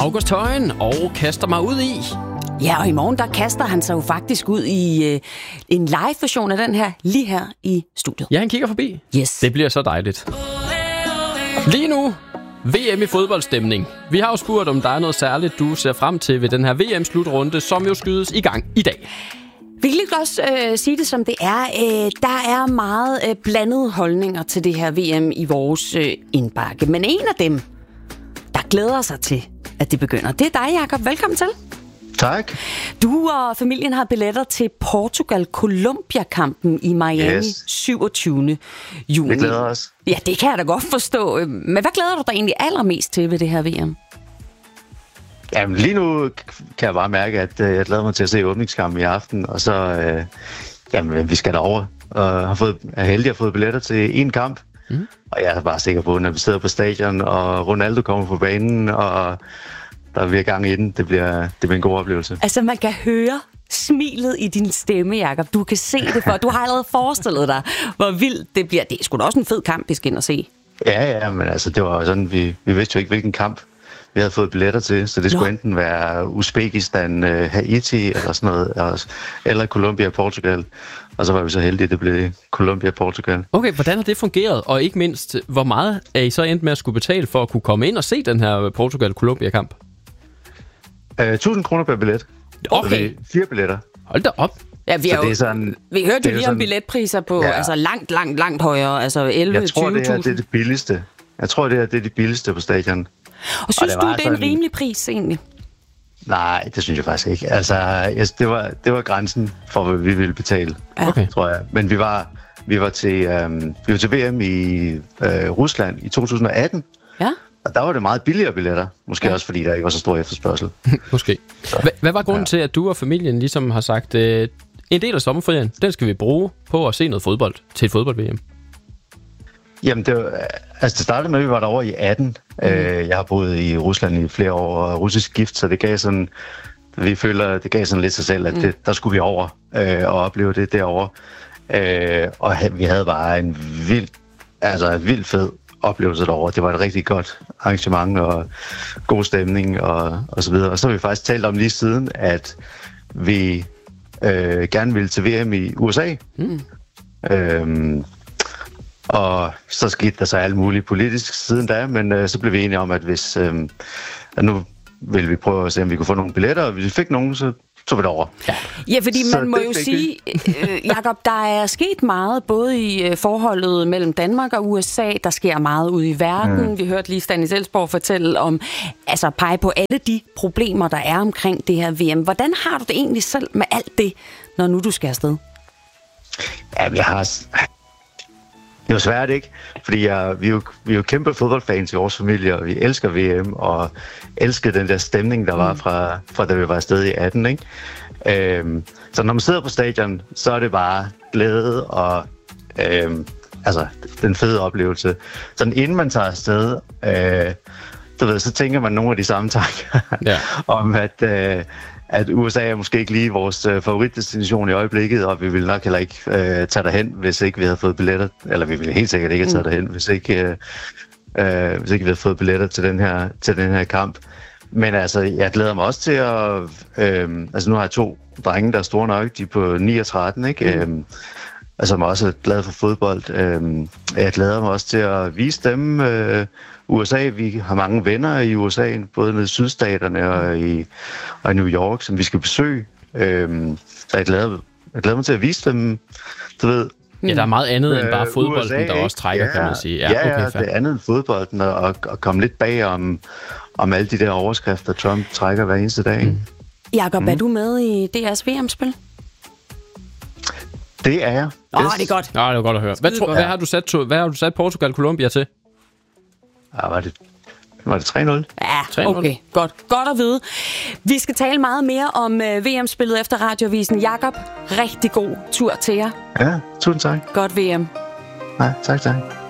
August Højen og kaster mig ud i. Ja, og i morgen der kaster han sig jo faktisk ud i en live-version af den her, lige her i studiet. Ja, han kigger forbi. Yes. Det bliver så dejligt. Lige nu, VM i fodboldstemning. Vi har jo spurgt, om der er noget særligt, du ser frem til ved den her VM-slutrunde, som jo skydes i gang i dag. Vi kan lige også sige det, som det er. Der er meget blandede holdninger til det her VM i vores indbakke. Men en af dem, der glæder sig til, at det begynder, det er dig, Jakob. Velkommen til. Tak. Du og familien har billetter til Portugal-Colombia-kampen i Miami 27. juni. Vi glæder os. Ja, det kan jeg da godt forstå. Men hvad glæder du dig egentlig allermest til ved det her VM? Jamen, lige nu kan jeg bare mærke, at jeg glæder mig til at se åbningskampen i aften, og så, vi skal derover og er heldig at få billetter til en kamp. Mm. Og jeg er bare sikker på, når vi sidder på stadion, og Ronaldo kommer på banen, og der bliver gang i den, det bliver en god oplevelse. Altså, man kan høre smilet i din stemme, Jakob. Du kan se det for. Du har allerede forestillet dig, hvor vildt det bliver. Det er sgu da også en fed kamp, vi skal ind og se. Ja, men altså, det var sådan, vi vidste jo ikke, hvilken kamp vi havde fået billetter til, så det skulle enten være Uzbekistan, Haiti eller sådan noget, eller Colombia og Portugal. Og så var vi så heldige, at det blev Colombia og Portugal. Okay, hvordan har det fungeret? Og ikke mindst, hvor meget er I så endt med at skulle betale for at kunne komme ind og se den her Portugal-Colombia-kamp? 1.000 kroner per billet. Okay. 4 billetter. Hold da op. Ja, vi hørte jo lige om billetpriser på langt højere, altså 11-20.000. Jeg tror, det er det billigste. Jeg tror, det er det billigste på stadion. Og synes du, det er en rimelig pris egentlig? Nej, det synes jeg faktisk ikke. Altså, det var grænsen for, hvad vi ville betale, tror jeg. Men vi var til VM i Rusland i 2018. Ja. Og der var det meget billigere billetter. Måske også, fordi der ikke var så stor efterspørgsel. Måske. Hvad var grunden til, at du og familien ligesom har sagt, en del af sommerferien, den skal vi bruge på at se noget fodbold til et fodbold-VM? Jamen, det startede med, at vi var derovre i 18. Jeg har boet i Rusland i flere år, og russisk gift, så det gav sådan, vi føler, det gav sådan lidt sig selv, at der skulle vi over og opleve det derovre. Og vi havde bare en vild fed oplevelse derovre. Det var et rigtig godt arrangement og god stemning og så videre. Og så har vi faktisk talt om lige siden, at vi gerne ville til VM i USA. Og så skete der så alt muligt politisk siden da, men så blev vi enige om, at hvis at nu ville vi prøve at se, om vi kunne få nogle billetter, og hvis vi fik nogen, så tog vi det over. Ja, fordi man må jo sige, Jakob, der er sket meget, både i forholdet mellem Danmark og USA, der sker meget ude i verden. Vi hørte lige Stanis Elsborg fortælle om, altså pege på alle de problemer, der er omkring det her VM. Hvordan har du det egentlig selv med alt det, når nu du skal afsted? Ja, det er jo svært, ikke? Fordi vi er jo kæmpe fodboldfans i vores familie, og vi elsker VM, og elsker den der stemning, der var fra da vi var afsted i 18, ikke? Så når man sidder på stadion, så er det bare glæde og den fede oplevelse. Sådan inden man tager afsted, så tænker man nogle af de samme tanker om, at USA er måske ikke lige vores favoritdestination i øjeblikket, og vi ville nok heller ikke tage derhen, hvis ikke vi havde fået billetter. Eller vi ville helt sikkert ikke have taget derhen, hvis ikke vi havde fået billetter til den her kamp. Men altså, jeg glæder mig også til at... nu har jeg 2 drenge, der er store nok. De er på 9 og 13, ikke? Som også er glad for fodbold. Jeg glæder mig også til at vise dem USA. Vi har mange venner i USA, både nede i sydstaterne og i New York, som vi skal besøge. Så jeg glæder mig til at vise dem, du ved. Ja, der er meget andet end bare fodbolden, USA, der også trækker, kan man sige. Ja, okay, det er andet end fodbolden, og komme lidt bag om alle de der overskrifter, Trump trækker hver eneste dag. Jakob, er du med i DR's VM-spil? Det er jeg. Det er godt. Det var godt at høre. Hvad har du sat Portugal-Colombia til? Var det 3-0? Ja, 3-0. Okay. Godt at vide. Vi skal tale meget mere om VM-spillet efter Radioavisen. Jakob, rigtig god tur til jer. Ja, tusind tak. Godt VM. Nej, tak.